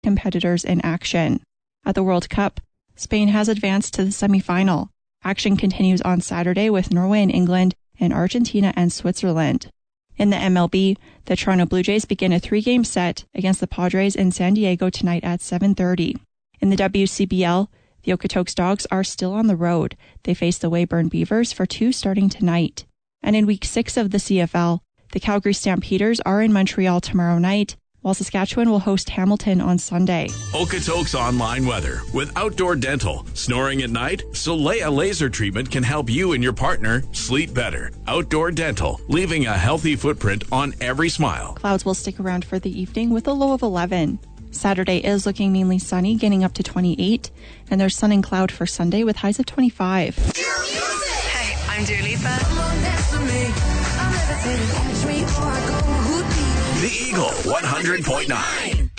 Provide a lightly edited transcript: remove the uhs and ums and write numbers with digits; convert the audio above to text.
competitors in action. At the World Cup, Spain has advanced to the semi-final. Action continues on Saturday with Norway and England and Argentina and Switzerland. In the MLB, the Toronto Blue Jays begin a 3-game set against the Padres in San Diego tonight at 7:30. In the WCBL, the Okotoks Dogs are still on the road. They face the Weyburn Beavers for 2 starting tonight. And in Week 6 of the CFL, the Calgary Stampeders are in Montreal tomorrow night, while Saskatchewan will host Hamilton on Sunday. Okotoks Online Weather. With Outdoor Dental. Snoring at night? Solea Laser Treatment can help you and your partner sleep better. Outdoor Dental. Leaving a healthy footprint on every smile. Clouds will stick around for the evening with a low of 11. Saturday is looking mainly sunny, getting up to 28. And there's sun and cloud for Sunday with highs of 25. Hey, I'm Dua Lipa. The Eagle 100.9.